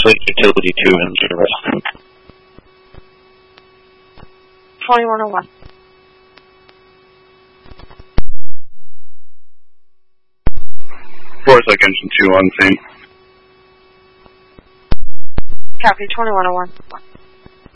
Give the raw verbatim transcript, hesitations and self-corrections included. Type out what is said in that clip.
Forest Lake Utility two in service. twenty-one oh one. Forest Lake Engine two on scene. Copy, twenty-one oh one.